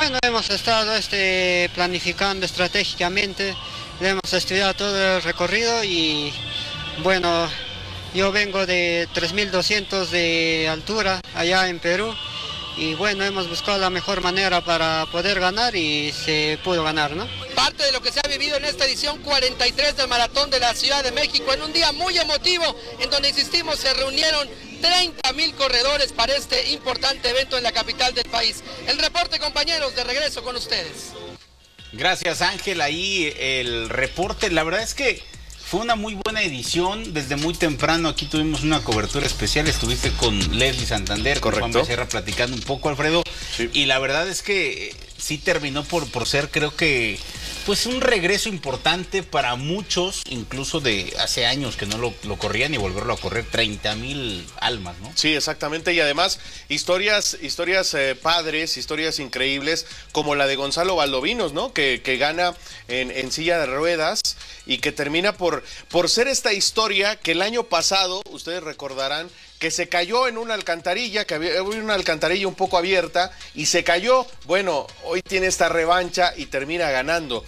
Bueno, hemos estado planificando estratégicamente, hemos estudiado todo el recorrido y bueno, yo vengo de 3.200 de altura allá en Perú y bueno, hemos buscado la mejor manera para poder ganar y se pudo ganar, ¿no? Parte de lo que se ha vivido en esta edición 43 del Maratón de la Ciudad de México, en un día muy emotivo, en donde, insistimos, se reunieron 30.000 corredores para este importante evento en la capital del país. El reporte, compañeros, de regreso con ustedes. Gracias, Ángel, ahí el reporte. La verdad es que fue una muy buena edición. Desde muy temprano aquí tuvimos una cobertura especial. Estuviste con Leslie Santander, con Juan Becerra platicando un poco, Alfredo. Sí. Y la verdad es que sí terminó por ser, creo que, pues un regreso importante para muchos, incluso de hace años que no lo corrían, y volverlo a correr, 30.000 almas, ¿no? Sí, exactamente, y además historias padres, historias increíbles, como la de Gonzalo Valdovinos, ¿no? Que gana en silla de ruedas y que termina por ser esta historia que el año pasado, ustedes recordarán, que se cayó en una alcantarilla, que había una alcantarilla un poco abierta y se cayó. Bueno, hoy tiene esta revancha y termina ganando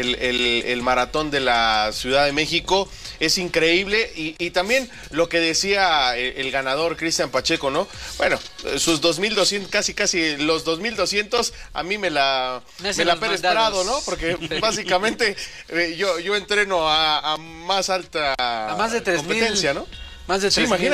el maratón de la Ciudad de México. Es increíble y también lo que decía el ganador Cristian Pacheco, ¿no? Bueno, sus 2.200, casi los 2.200, a mí me la Pérez Prado, ¿no? Porque básicamente yo entreno a más alta más de competencia, ¿no? Más de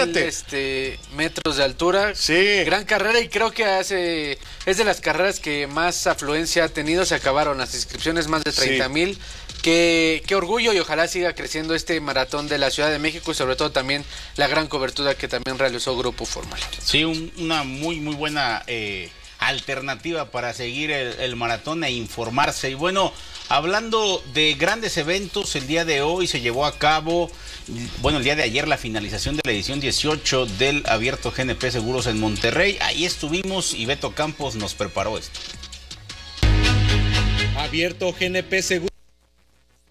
3.000 metros de altura. Sí. Gran carrera, y creo que es de las carreras que más afluencia ha tenido. Se acabaron las inscripciones, más de 30.000. Sí. Qué orgullo, y ojalá siga creciendo este maratón de la Ciudad de México, y sobre todo también la gran cobertura que también realizó Grupo Formal. Sí, una muy buena alternativa para seguir el maratón e informarse. Y bueno, hablando de grandes eventos, el día de hoy se llevó a cabo, bueno, el día de ayer, la finalización de la edición 18 del Abierto GNP Seguros en Monterrey. Ahí estuvimos y Beto Campos nos preparó esto. Abierto GNP Seguros